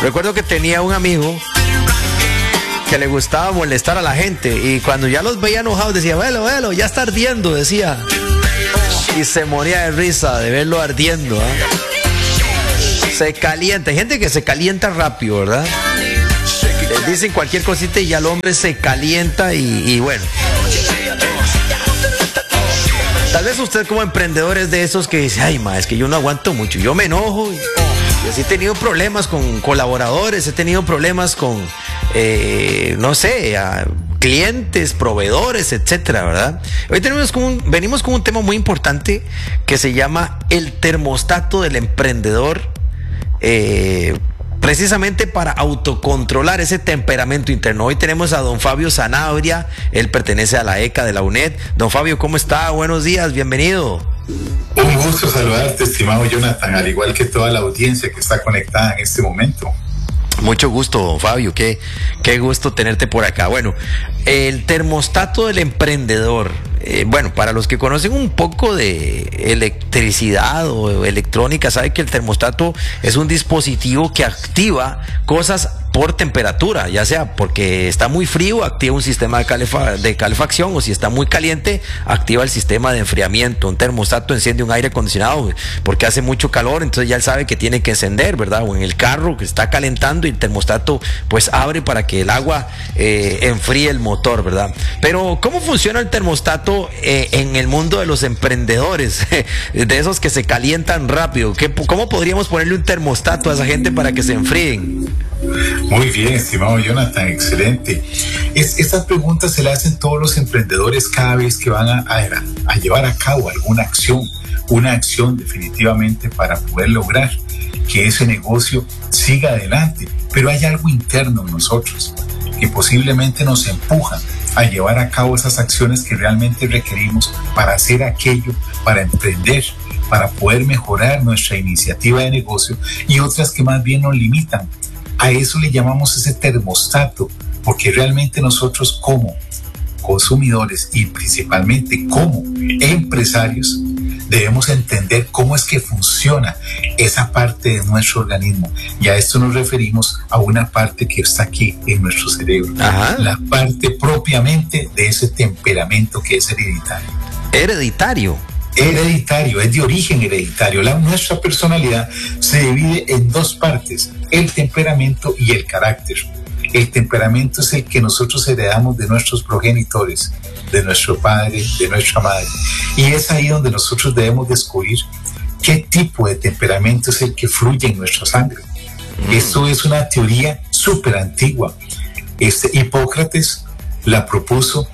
Recuerdo que tenía un amigo que le gustaba molestar a la gente y cuando ya los veía enojados decía, velo, ya está ardiendo, decía. Y se moría de risa de verlo ardiendo, ¿eh? Se calienta, hay gente que se calienta rápido, ¿verdad? Les dicen cualquier cosita y ya el hombre se calienta y bueno. Tal vez usted como emprendedor es de esos que dice, ay, ma, es que yo no aguanto mucho, yo me enojo. Yo sí he tenido problemas con colaboradores, he tenido problemas con, no sé, clientes, proveedores, etcétera, ¿verdad? Hoy venimos con un tema muy importante que se llama el termostato del emprendedor, precisamente para autocontrolar ese temperamento interno. Hoy tenemos a don Fabio Sanabria, él pertenece a la ECA de la UNED. Don Fabio, ¿cómo está? Buenos días, bienvenido. Un gusto saludarte, estimado Jonathan, al igual que toda la audiencia que está conectada en este momento. Mucho gusto, don Fabio, qué gusto tenerte por acá. Bueno, el termostato del emprendedor. Bueno, para los que conocen un poco de electricidad o electrónica, saben que el termostato es un dispositivo que activa cosas por temperatura, ya sea porque está muy frío, activa un sistema de calefacción, o si está muy caliente, activa el sistema de enfriamiento. Un termostato enciende un aire acondicionado porque hace mucho calor, entonces ya él sabe que tiene que encender, ¿verdad? O en el carro que está calentando y el termostato pues abre para que el agua enfríe el motor, ¿verdad? Pero ¿cómo funciona el termostato en el mundo de los emprendedores? De esos que se calientan rápido. ¿Cómo podríamos ponerle un termostato a esa gente para que se enfríen? Muy bien, estimado Jonathan, excelente. Estas preguntas se las hacen todos los emprendedores cada vez que van a llevar a cabo alguna acción, una acción definitivamente para poder lograr que ese negocio siga adelante. Pero hay algo interno en nosotros que posiblemente nos empuja a llevar a cabo esas acciones que realmente requerimos para hacer aquello, para emprender, para poder mejorar nuestra iniciativa de negocio, y otras que más bien nos limitan. A eso le llamamos ese termostato, porque realmente nosotros como consumidores y principalmente como empresarios debemos entender cómo es que funciona esa parte de nuestro organismo. Y a esto nos referimos a una parte que está aquí en nuestro cerebro. Ajá. La parte propiamente de ese temperamento que es hereditario. ¿Hereditario? Hereditario, es de origen hereditario. Nuestra personalidad se divide en dos partes: el temperamento y el carácter. El temperamento es el que nosotros heredamos de nuestros progenitores, de nuestro padre, de nuestra madre. Y es ahí donde nosotros debemos descubrir qué tipo de temperamento es el que fluye en nuestra sangre. Esto es una teoría súper antigua. Hipócrates la propuso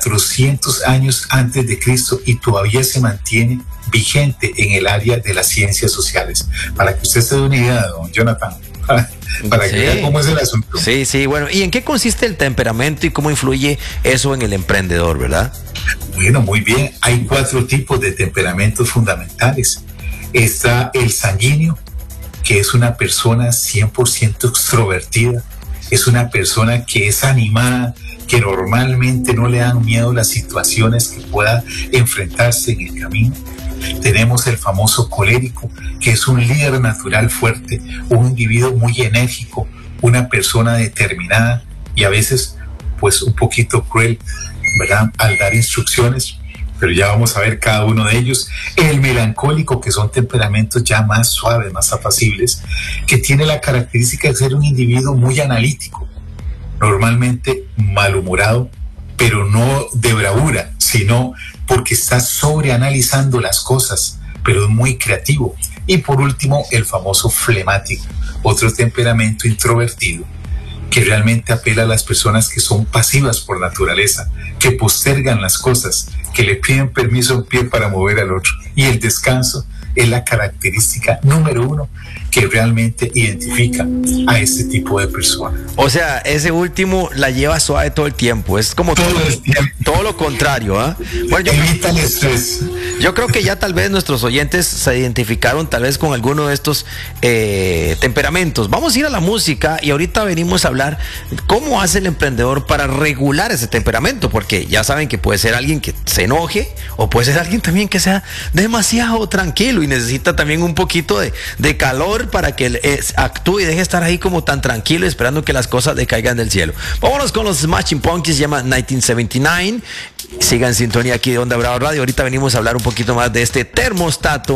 400 años antes de Cristo y todavía se mantiene vigente en el área de las ciencias sociales. Para que usted se dé una idea, don Jonathan, para que vea cómo es el asunto. Sí, bueno, ¿y en qué consiste el temperamento y cómo influye eso en el emprendedor, verdad? Bueno, muy bien, hay 4 tipos de temperamentos fundamentales. Está el sanguíneo, que es una persona 100% extrovertida, es una persona que es animada, que normalmente no le dan miedo las situaciones que pueda enfrentarse en el camino. Tenemos el famoso colérico, que es un líder natural fuerte, un individuo muy enérgico, una persona determinada y a veces pues un poquito cruel, ¿verdad?, al dar instrucciones, pero ya vamos a ver cada uno de ellos. El melancólico, que son temperamentos ya más suaves, más apacibles, que tiene la característica de ser un individuo muy analítico, normalmente malhumorado, pero no de bravura, sino porque está sobreanalizando las cosas, pero es muy creativo. Y por último, el famoso flemático, otro temperamento introvertido, que realmente apela a las personas que son pasivas por naturaleza, que postergan las cosas, que le piden permiso a un pie para mover al otro. Y el descanso es la característica número 1 que realmente identifica a este tipo de persona. O sea, ese último la lleva suave todo el tiempo, es como todo lo contrario, ¿ah? Bueno, evita el estrés. Yo creo que ya tal vez nuestros oyentes se identificaron tal vez con alguno de estos temperamentos. Vamos a ir a la música y ahorita venimos a hablar cómo hace el emprendedor para regular ese temperamento, porque ya saben que puede ser alguien que se enoje o puede ser alguien también que sea demasiado tranquilo y necesita también un poquito de calor amor para que actúe y deje de estar ahí como tan tranquilo esperando que las cosas le caigan del cielo. Vámonos con los Smashing Pumpkins, se llama 1979. Sigan en sintonía aquí de Onda Brava Radio. Ahorita venimos a hablar un poquito más de este termostato